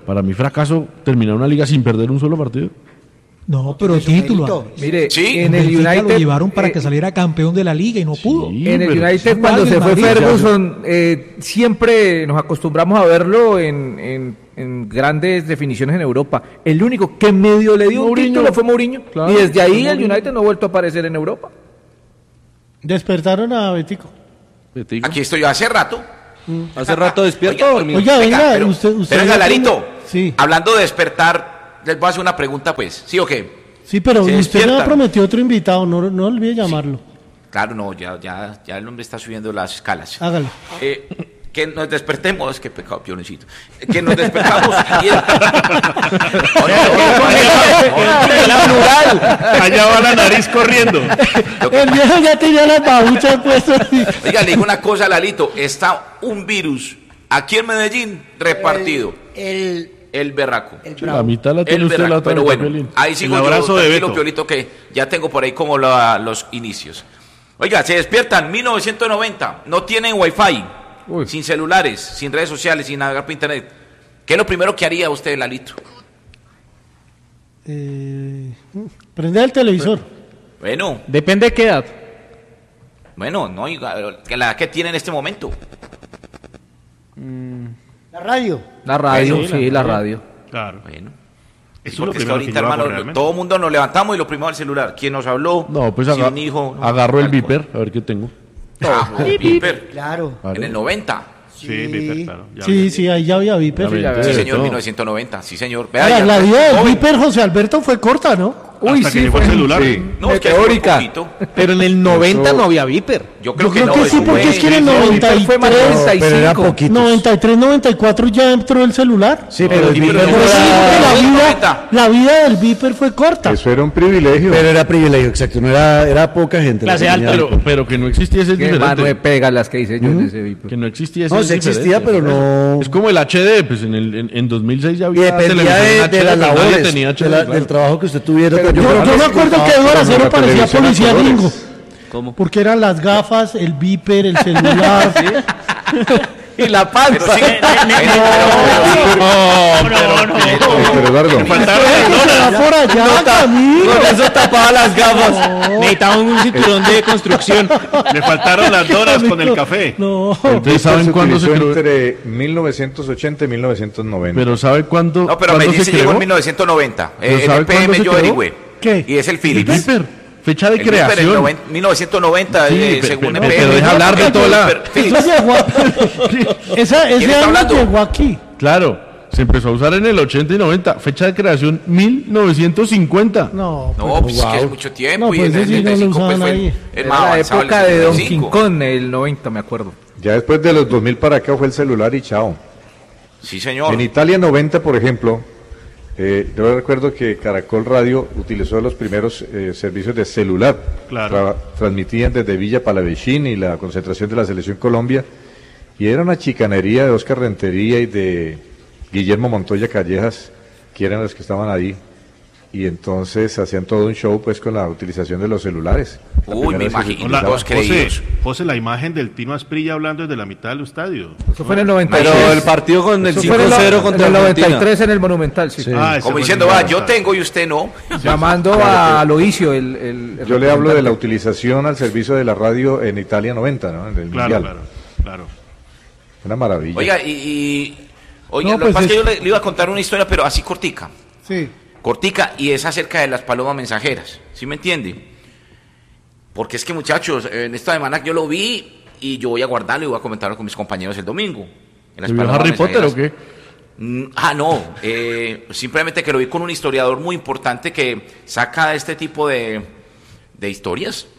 Para mí fracaso terminar una liga sin perder un solo partido. No, pero título. Mire, sí, en el United lo llevaron para eh, que saliera campeón de la liga y no pudo. En el pero United cuando Madrid, se fue Madrid, Ferguson, eh, siempre nos acostumbramos a verlo en, en, en grandes definiciones en Europa. El único que medio le dio Mourinho. un título fue Mourinho. Claro, y desde ahí fue el United no ha vuelto a aparecer en Europa. Despertaron a Betico. Aquí estoy yo hace rato. Hace rato despierto o dormido. Oiga, venga, pero, usted, usted pero venga, Larito, Sí. hablando de despertar, les voy a hacer una pregunta, pues. ¿Sí o qué? Sí, pero Se usted me ha despiertan. prometido otro invitado, no, no olvide llamarlo. Claro, no, ya, ya, ya el hombre está subiendo las escalas. Hágalo. Eh, que nos despertemos, qué pecado, yo necesito. Que nos despertamos y el... Allá va la nariz corriendo. El viejo ya tenía las babuchas puestas. Oiga, le digo una cosa, Lalito, está un virus aquí en Medellín repartido. El, el berraco. El La mitad la tiene El usted, berraco, la otra pero mitad, bueno, Piolín. ahí sigo El yo, abrazo de tranquilo, Beto. Piolito, que ya tengo por ahí como la- los inicios. Oiga, se despiertan mil novecientos noventa, no tienen wifi, sin celulares, sin redes sociales, sin navegar por internet. ¿Qué es lo primero que haría usted, Lalito? Eh, prende el televisor. Bueno, Depende de qué edad. bueno, no, oiga, que la que tiene en este momento. La radio. La radio, Bueno, sí, la radio. Claro. Bueno. Eso es Porque lo es que primero ahorita, que yo hago hermano, realmente. todo el mundo nos levantamos y lo primero el celular. ¿Quién nos habló? No, pues Si aga- un hijo. no, agarro el algo. Viper, a ver qué tengo. Ah, Viper. Claro. En el noventa. Sí, Viper, claro. ya Sí, vi. sí, ahí ya había Viper. Ya vi. Sí, Eh, señor, todo. mil novecientos noventa. Sí, señor. Ahora, ya- la vida del joven. Viper, José Alberto, fue corta, ¿no? Uy, Hasta que sí, llegó fue el celular. Sí. No, es que fue meteórica. poquito. Pero en el noventa no había Viper. Yo creo Yo que creo no. que sí, eso porque fue- es que en el Viper noventa y fue más tres, noventa y Pero eran cinco. poquitos. noventa y tres, noventa y cuatro ya entró el celular. Sí, pero el Sí, Viper pero Pero no sí, era- porque la vida, noventa. la vida del Viper fue corta. Eso era un privilegio. pero era privilegio, exacto. No era, era poca gente. la Clase que alta. tenía Pero, pero que no existiese es Qué mano de diferente. pega las que hice yo en ese Viper. Que no existiese No, es sí existía, diferente. pero no. Es como el H D, pues en, el, en, en dos mil seis ya Y había dependía televisión de, H D, de las pero nadie labores, tenía H D, de la- claro. del trabajo que usted tuviera. Pero Yo Yo, creo yo que me acuerdo que Eduardo Pero Acero la parecía televisión a policía colores. gringo. ¿Cómo? Porque eran las gafas, el Viper, el celular. Y la Pero panza. sí. Pero Eduardo, Era por allá, Camilo. Con eso tapaba las gafas. Necesitaba un cinturón de construcción. Le faltaron las donas con el café. No. Entonces, ¿saben se cuándo se utilizó creó? entre mil novecientos ochenta y mil novecientos noventa. Pero ¿sabe cuándo, No, pero cuándo Medellín se se llegó creó? en mil novecientos noventa. ¿Pero Eh, en sabe el P cuándo M se yo creó? averigüé. ¿Qué? Y es el El Philips. Viper. Fecha de El Viper en creación. noven- mil novecientos noventa, Sí, eh, pe- según pe- el pe- P pero M. deja hablar de todo la- Pero, Eso Philips. llegó a- Esa, ¿Quién ese está año hablando? llegó aquí. Claro, se empezó a usar en el ochenta y noventa. Fecha de creación mil novecientos cincuenta. No, No, pues es que es mucho tiempo. No, y pues en el ese sí no lo setenta y cinco pues, usaban fue ahí. el Era más la avanzado, el época de Don setenta y King cinco. Kong, el noventa, me acuerdo. Ya después de los dos mil para acá fue el celular y chao. Sí, señor. En Italia noventa, por ejemplo, eh, yo recuerdo que Caracol Radio utilizó los primeros eh, servicios de celular. Claro. Tra- transmitían desde Villa Palavecino y la concentración de la Selección Colombia. Y era una chicanería de Oscar Rentería y de Guillermo Montoya Callejas, que eran los que estaban ahí. Y entonces hacían todo un show pues con la utilización de los celulares. La Uy, primera me vez que se imagino, utilizaba. todos José, creídos. José, la imagen del Tino Asprilla hablando desde la mitad del estadio. Eso fue en el noventa y Pero tres. el partido con el Eso cinco fue en el, cero en contra el noventa y Argentina. tres en el Monumental, sí. Ah, ese Como fue diciendo, el va, gol. yo tengo y usted no. Llamando a Aloisio, el, el, el Yo le hablo de la representante. utilización al servicio de la radio en Italia noventa, ¿no? En el Claro, Mundial. claro, claro. Una maravilla. Oiga, y... y oiga, No, lo que pues pasa es que es- yo le, le iba a contar una historia, pero así cortica. Sí. Cortica, y es acerca de las palomas mensajeras. ¿Sí me entiende? Porque es que, muchachos, en esta semana yo lo vi y yo voy a guardarlo y voy a comentarlo con mis compañeros el domingo. En las ¿Se vio palomas Harry Potter o mensajeras. qué? Mm, Ah, no, eh, simplemente que lo vi con un historiador muy importante que saca este tipo de, de historias,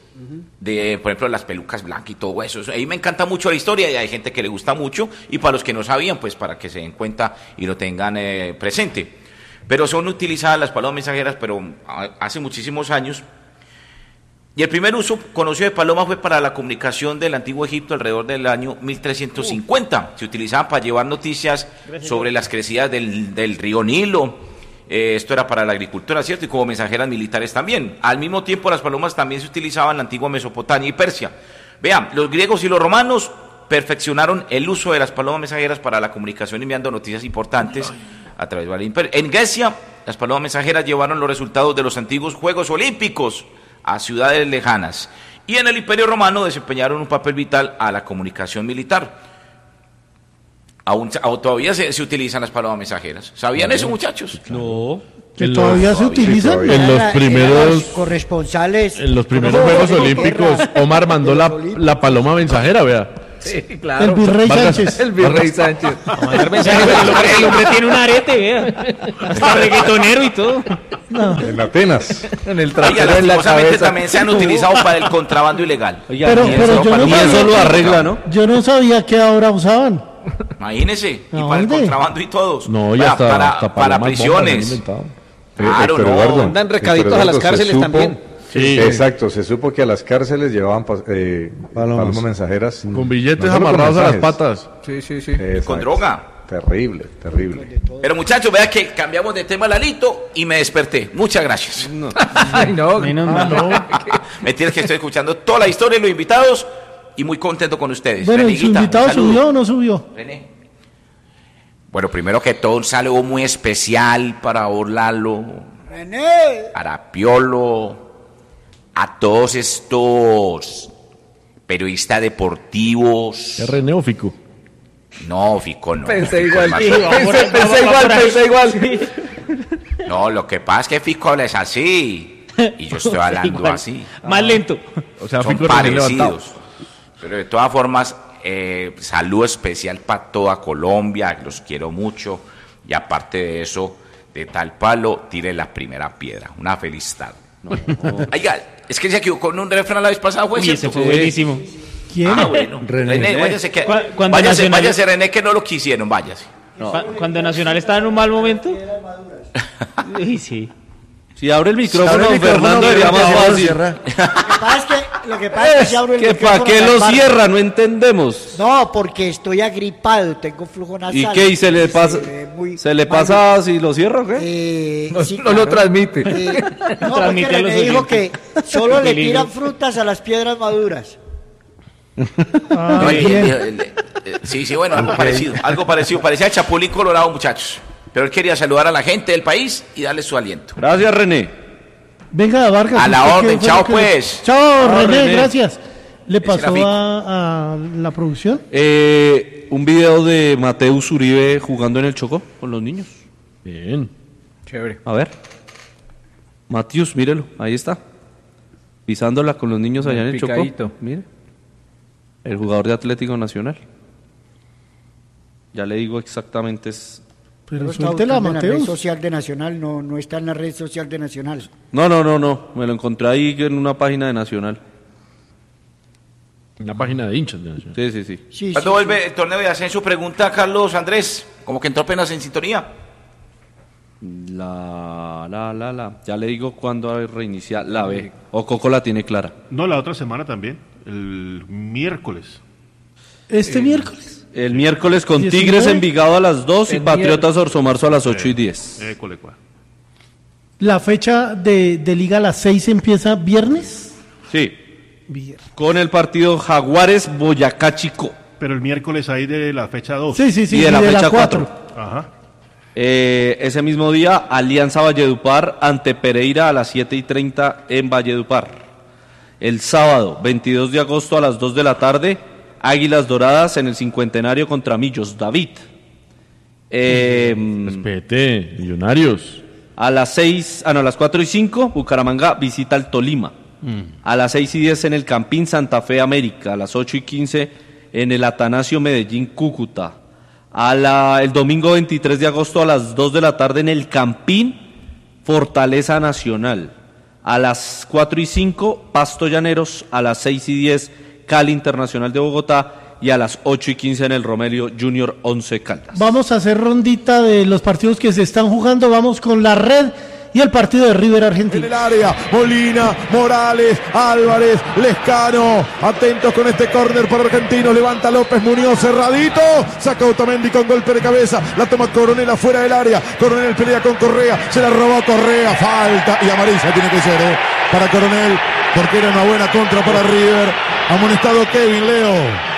de, por ejemplo, las pelucas blancas y todo eso. A mí me encanta mucho la historia y hay gente que le gusta mucho, y para los que no sabían, pues para que se den cuenta y lo tengan eh, presente. Pero son utilizadas las palomas mensajeras, pero a- hace muchísimos años. Y el primer uso conocido de paloma fue para la comunicación del antiguo Egipto alrededor del año mil trescientos cincuenta. Se utilizaban para llevar noticias sobre las crecidas del, del río Nilo. Eh, esto era para la agricultura, ¿cierto? Y como mensajeras militares también. Al mismo tiempo, las palomas también se utilizaban en la antigua Mesopotamia y Persia. Vean, los griegos y los romanos perfeccionaron el uso de las palomas mensajeras para la comunicación enviando noticias importantes a través de Balín. En Grecia, las palomas mensajeras llevaron los resultados de los antiguos Juegos Olímpicos a ciudades lejanas. Y en el Imperio Romano desempeñaron un papel vital a la comunicación militar. Aún, aún todavía se, se utilizan las palomas mensajeras. ¿Sabían eso, muchachos? No. ¿Que todavía se utilizan? En los Era- primeros, eran los corresponsales. en los primeros Juegos Olímpicos, Omar mandó la, la paloma mensajera, vea. Sí, claro. El virrey Vargas- Sánchez. El virrey Sánchez. Mandar mensajes, el, hombre, el hombre tiene un arete, vea. Hasta reggaetonero y todo. En Atenas. En el Oiga, trasero en la lastimosamente cabeza. también se han utilizado para el contrabando ilegal. Oiga, Pero, ni pero eso, yo no ni sabía eso lo que- arregla, ¿no? Yo no sabía que ahora usaban. Imagínese, y ¿A para el dónde? contrabando y todos. No, Vea, ya está. para, hasta para palomas bombas han prisiones. inventado. Claro, Héctor no. Eduardo, Mandan recaditos Héctor a las Eduardo, se cárceles supo- también. Sí. Exacto, se supo que a las cárceles llevaban pa- eh, palomas mensajeras. Con billetes No solo con amarrados a las mensajes. patas. Sí, sí, sí. Exacto. Con droga. Terrible, terrible. Pero muchachos, vea que cambiamos de tema, Lalito, y me desperté. Muchas gracias. Ay, no. Menos Ah, mal. no. Mentira que estoy escuchando toda la historia y los invitados y muy contento con ustedes. Bueno, ¿y su Reniguita, invitado un saludo. subió o no subió? René. Bueno, primero que todo, un saludo muy especial para Orlalo, René. para Piolo, a todos estos periodistas deportivos. Es René o Fico. No, Fico, no. Pensé Fico igual. es más- Pensé, pensé igual, pensé igual. No, lo que pasa es que Fico habla es así y yo estoy hablando Igual. así. Más lento. O sea, Son Fico recién levantado. parecidos. Pero de todas formas, eh, saludo especial para toda Colombia, que los quiero mucho. Y aparte de eso, de tal palo, tire la primera piedra. Una feliz tarde. No. Oiga, es que se equivocó en un refrán la vez pasada, ¿fue Uy, cierto? ese fue buenísimo. ¿Quién? Ah, bueno. René. René, váyase, que, Cu- cuando váyase, Nacional- váyase, René, que no lo quisieron, váyase. Cu- Cuando Nacional estaba en un mal momento. Sí, sí. Si abre el micrófono, Abre el don micrófono, Fernando, pero sería más ya lo fácil. cierra. Lo que pasa es que, lo que, pasa es que si abro el ¿Que ¿Para micrófono qué me lo apago. cierra? No entendemos. No, porque estoy agripado, tengo flujo nasal. ¿Y qué? ¿Y se le pasa, ve muy se le mal. pasa si lo cierra o qué? Eh, No, sí, no lo claro. transmite. Eh, no, Transmite porque a los René dijo que oyentes. solo le Peligro. tiran frutas a las piedras maduras. Ah, No, el- bien. el- el- el- sí, sí, bueno, algo parecido, algo parecido, parecía el Chapulín Colorado, muchachos. Pero él quería saludar a la gente del país y darle su aliento. Gracias, René. Venga, Vargas. A la ¿usted qué orden, fue chao, lo que le- pues. Chao, Chao, René, René. gracias. ¿Le Ese era pasó Fico. a, a la producción? Eh, un video de Mateus Uribe jugando en el Chocó con los niños. Bien. Chévere. A ver. Mateus, mírelo, ahí está. Pisándola con los niños allá en el Picadito. Chocó. Mire. El jugador de Atlético Nacional. Ya le digo exactamente. Es... Pero Pero está suéltela, buscando en la red Mateus. social de Nacional, no, no está en la red social de Nacional. No, no, no, no. Me lo encontré ahí en una página de Nacional. Una página de hinchas de Nacional. Sí, sí, sí. Sí, ¿Cuándo sí, vuelve el torneo de ascenso? Pregunta Carlos Andrés, como que entró apenas en sintonía. La, la, la, la. Ya le digo cuándo va a reiniciar. La B. O Coco la tiene clara. No, la otra semana también, el miércoles. Este miércoles. El miércoles con diecinueve. Tigres Envigado a las dos y El Patriotas Orso Marzo a las ocho y diez. Eh, colecua. La fecha de, de Liga a las seis empieza viernes. Sí. Viernes. Con el partido Jaguares Boyacá Chico. Pero el miércoles ahí de la fecha dos. Sí, sí, sí. Y de la fecha cuatro. Ajá. Eh, ese mismo día, Alianza Valledupar ante Pereira a las siete y treinta en Valledupar. El sábado, veintidós de agosto a las dos de la tarde, Águilas Doradas en el cincuentenario contra Millos David. Eh, Respete, Millonarios. a las seis, ah no, a las cuatro y cinco, Bucaramanga visita al Tolima. A las seis y diez en el Campín Santa Fe América. A las ocho y quince en el Atanasio Medellín Cúcuta. A la, el domingo veintitrés de agosto a las dos de la tarde en el Campín Fortaleza Nacional. A las cuatro y cinco Pasto Llaneros. A las seis y diez Cali Internacional de Bogotá. Y a las ocho y quince en el Romelio Junior Once Caldas. Vamos a hacer rondita de los partidos que se están jugando. Vamos con la red y el partido de River En Argentina. el área, Molina, Morales, Álvarez, Lescano, atentos con este córner para Argentinos, levanta López Muñoz, cerradito, saca Otamendi con golpe de cabeza, la toma Coronel afuera del área, Coronel pelea con Correa, se la robó Correa, falta y amarilla tiene que ser, ¿eh? Para Coronel, porque era una buena contra para River, amonestado Kevin Leo.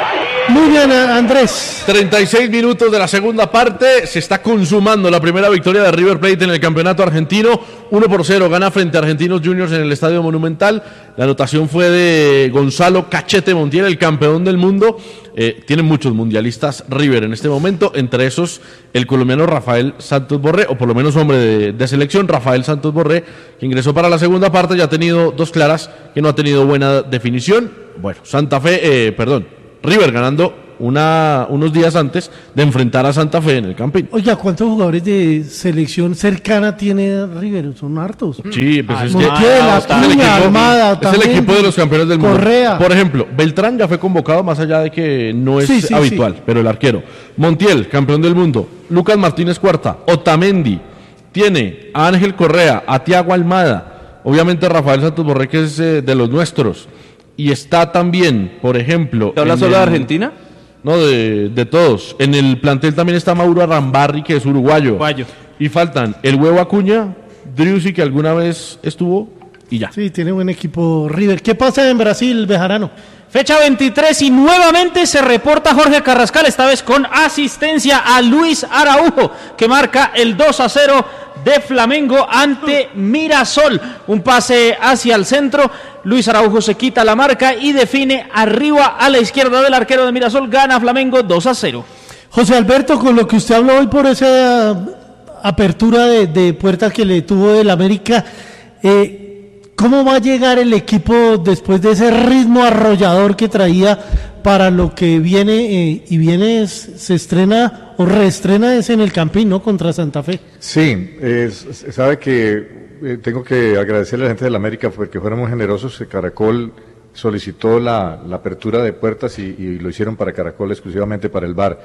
Muy bien, Andrés. treinta y seis minutos de la segunda parte. Se está consumando la primera victoria de River Plate en el campeonato argentino. uno por cero gana frente a Argentinos Juniors en el Estadio Monumental. La anotación fue de Gonzalo Cachete Montiel, el campeón del mundo. Eh, tienen muchos mundialistas River en este momento, entre esos el colombiano Rafael Santos Borré, o por lo menos hombre de, de selección, Rafael Santos Borré, que ingresó para la segunda parte. Ya ha tenido dos claras que no ha tenido buena definición. Bueno, Santa Fe, eh, perdón, River ganando una, unos días antes de enfrentar a Santa Fe en el Campín. Oiga, ¿cuántos jugadores de selección cercana tiene River? Son hartos. Sí, pues es Montiel, que Acuña, es el equipo, Almada, es también, el equipo de los campeones del mundo. Correa. Por ejemplo, Beltrán ya fue convocado, más allá de que no es Sí, sí, habitual, sí. pero el arquero. Montiel, campeón del mundo. Lucas Martínez Cuarta, Otamendi, tiene a Ángel Correa, a Tiago Almada, obviamente Rafael Santos Borré, que es eh, de los nuestros. Y está también, por ejemplo... ¿Te hablas en solo de el- Argentina? No, de, de todos. En el plantel también está Mauro Arambarri, que es uruguayo. Uruguayo. Y faltan el Huevo Acuña, Driussi, que alguna vez estuvo, y ya. Sí, tiene buen equipo River. ¿Qué pasa en Brasil, Bejarano? Fecha veintitrés y nuevamente se reporta Jorge Carrascal, esta vez con asistencia a Luis Araujo, que marca el dos a cero de Flamengo ante Mirasol. Un pase hacia el centro, Luis Araujo se quita la marca y define arriba a la izquierda del arquero de Mirasol, gana Flamengo dos a cero. José Alberto, con lo que usted habló hoy por esa apertura de, de puertas que le tuvo el América, eh, ¿cómo va a llegar el equipo después de ese ritmo arrollador que traía para lo que viene? Eh, y viene, es- se estrena o reestrena es en el Campín, ¿no? Contra Santa Fe. Sí, es- sabe que eh, tengo que agradecerle a la gente de la América porque fueron muy generosos. que Caracol solicitó la, la apertura de puertas y, y lo hicieron para Caracol, exclusivamente para el bar.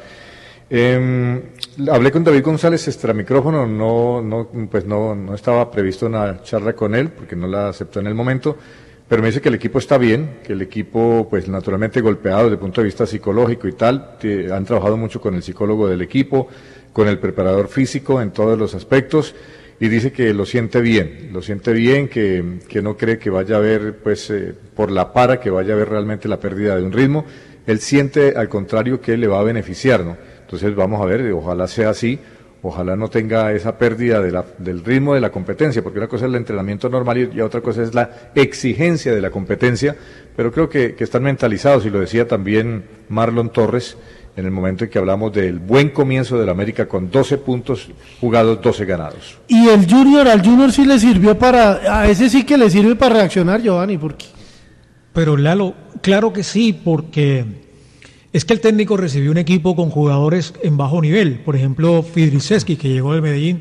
Eh, hablé con David González extra micrófono, no, no, pues no, no estaba previsto una charla con él porque no la aceptó en el momento, pero me dice que el equipo está bien, que el equipo pues naturalmente golpeado desde el punto de vista psicológico y tal, que han trabajado mucho con el psicólogo del equipo, con el preparador físico en todos los aspectos, y dice que lo siente bien, lo siente bien, que, que no cree que vaya a haber pues eh, por la para, que vaya a haber realmente la pérdida de un ritmo. Él siente al contrario que le va a beneficiar, ¿no? Entonces vamos a ver, ojalá sea así, ojalá no tenga esa pérdida de la, del ritmo de la competencia, porque una cosa es el entrenamiento normal y, y otra cosa es la exigencia de la competencia, pero creo que, que están mentalizados, y lo decía también Marlon Torres en el momento en que hablamos del buen comienzo de la América con doce puntos jugados, doce ganados. Y el Junior, al Junior sí le sirvió para, a ese sí que le sirve para reaccionar, Giovanni, porque... Pero Lalo, claro que sí, porque es que el técnico recibió un equipo con jugadores en bajo nivel. Por ejemplo, Fidriceski, que llegó del Medellín,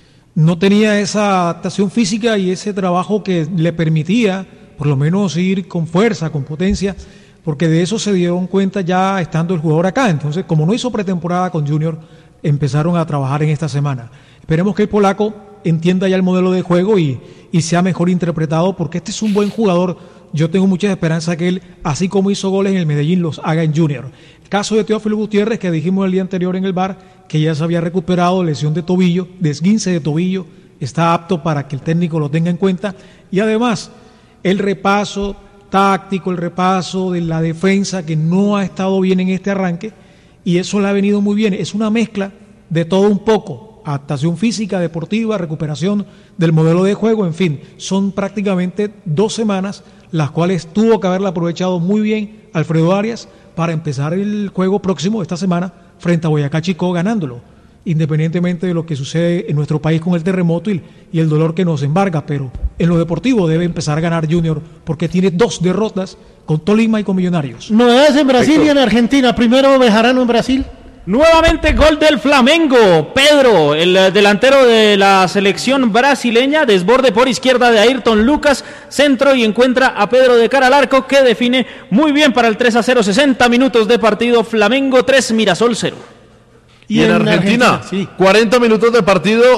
no tenía esa adaptación física y ese trabajo que le permitía, por lo menos, ir con fuerza, con potencia, porque de eso se dieron cuenta ya estando el jugador acá. Entonces, como no hizo pretemporada con Junior, empezaron a trabajar en esta semana. Esperemos que el polaco entienda ya el modelo de juego y, y sea mejor interpretado, porque este es un buen jugador. Yo tengo mucha esperanza que él, así como hizo goles en el Medellín, los haga en Junior. El caso de Teófilo Gutiérrez, que dijimos el día anterior en el bar, que ya se había recuperado, lesión de tobillo, desguince de tobillo, está apto para que el técnico lo tenga en cuenta. Y además, el repaso táctico, el repaso de la defensa, que no ha estado bien en este arranque, y eso le ha venido muy bien. Es una mezcla de todo un poco. Adaptación física, deportiva, recuperación del modelo de juego, en fin, son prácticamente dos semanas las cuales tuvo que haberla aprovechado muy bien Alfredo Arias para empezar el juego próximo esta semana frente a Boyacá Chicó ganándolo, independientemente de lo que sucede en nuestro país con el terremoto y, y el dolor que nos embarga, pero en lo deportivo debe empezar a ganar Junior porque tiene dos derrotas con Tolima y con Millonarios. Novedades en Brasil y en Argentina. Primero Bejarano en Brasil. Nuevamente gol del Flamengo. Pedro, el eh, delantero de la selección brasileña, desborde por izquierda de Ayrton Lucas, centro y encuentra a Pedro de cara al arco, que define muy bien para el tres a cero, sesenta minutos de partido, Flamengo tres, Mirasol cero. Y, en, en Argentina, Argentina sí. cuarenta minutos de partido,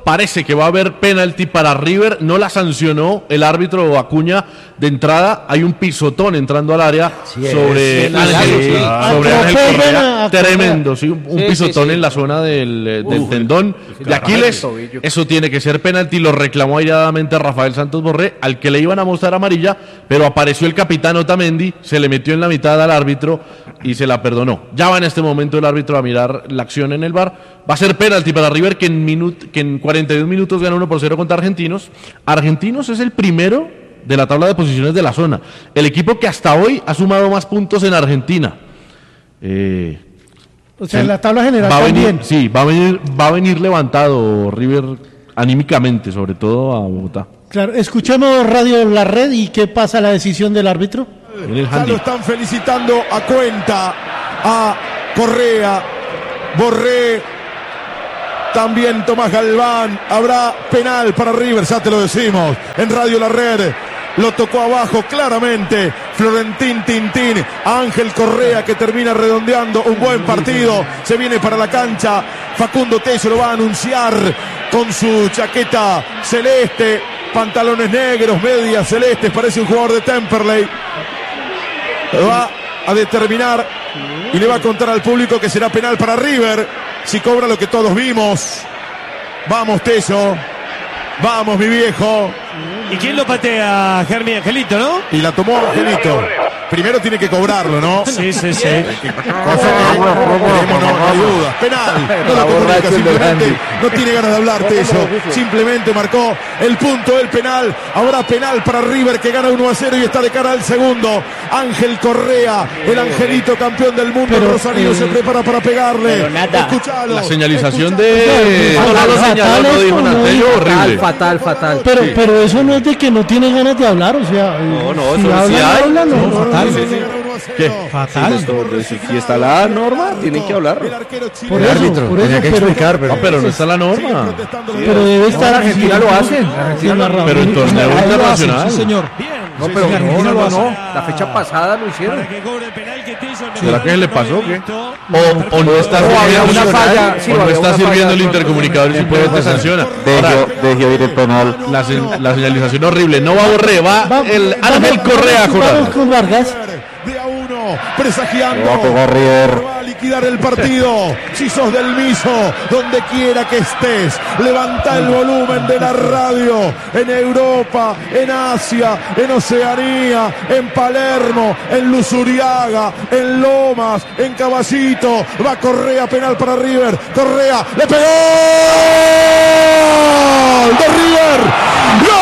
Parece que va a haber penalti para River. No la sancionó el árbitro Acuña de entrada. Hay un pisotón entrando al área Sí, sobre es. Ángel, Sí, sí. sobre Ángel Atropellan Correa. a- Tremendo, sí, un, un Sí, pisotón sí, sí. en la zona del, eh, del Uf, tendón sí, de Aquiles. el tobillo. Eso tiene que ser penalti. Lo reclamó airadamente Rafael Santos Borré, al que le iban a mostrar amarilla, pero apareció el capitán Otamendi, se le metió en la mitad al árbitro y se la perdonó. Ya va en este momento el árbitro a mirar la acción en el V A R. Va a ser penalti para River, que en, minut- que en cuarenta y dos minutos gana uno por cero contra Argentinos. Argentinos es el primero de la tabla de posiciones de la zona. El equipo que hasta hoy ha sumado más puntos en Argentina. Eh, O sea, en la tabla general va a venir, también. sí, va a venir, va a venir levantado River anímicamente, sobre todo a Bogotá. Claro, escuchemos Radio La Red y qué pasa la decisión del árbitro. En el Ya handy. lo están felicitando a Cuenta, a Correa, Borré, también Tomás Galván. Habrá penal para River, ya te lo decimos. En Radio La Red lo tocó abajo claramente Florentín Tintín. Ángel Correa, que termina redondeando un buen partido. Se viene para la cancha. Facundo Tello lo va a anunciar con su chaqueta celeste, pantalones negros, medias celestes. Parece un jugador de Temperley. Va a determinar y le va a contar al público que será penal para River si cobra lo que todos vimos. Vamos, Tello. Vamos, mi viejo. ¿Y quién lo patea, Germi Angelito, no? Y la tomó Angelito. Primero tiene que cobrarlo, ¿no? Sí, sí, sí. Cosa que veremos, no, no hay duda. Penal. No lo comunica, simplemente no tiene ganas de hablar Tello. Simplemente marcó el punto del penal. Habrá penal para River, que gana uno a cero y está de cara al segundo. Ángel Correa, el Angelito campeón del mundo. Pero, Rosario eh, se prepara para pegarle. pero nada. Escuchalo. La señalización escuchalo. de... No, no, lo fatal señaló, no esto, dijo no Nantello, dijo. horrible. Fatal, fatal. Pero, pero eso no es de que no tiene ganas de hablar, o sea, No, no, si eso sí hablan, hay. hablan, no, No, no, fatal. no, no, ¿Qué? Fatal. Si está la norma, tienen que hablar. El arquero Por chileno. eso, árbitro, por eso, tenía que pero, explicar, pero... No, pero no está la Sigue norma. protestando los pero debe estar... en Argentina lo hacen, en Argentina Sí, lo- narrador. Pero en torneo Ahí lo hacen, internacional. sí, señor. No, pero Sí, no, Argentina no, lo no, hace. no. La fecha pasada lo hicieron. Para que cobre el penal que Tello le ¿Será que se le pasó o qué? O, o no está No, había sirviendo, una falla, sí, o no había está una sirviendo falla el de intercomunicador y simplemente sanciona. Ahora, Deje ir el penal. la, se- la señalización horrible. No va Borré, va Va- el vamos- Ángel Correa a Vamos jugar. con Vargas. de a uno, presagiando. Va a pegar River. Va a liquidar el partido. Si sos del Miso, donde quiera que estés, levanta el volumen de la radio. En Europa, en Asia, en Oceanía, en Palermo, en Luzuriaga, en Lomas, en Caballito. Va Correa, penal para River. Correa, le pegó. ¡Gol de River! ¡Gol!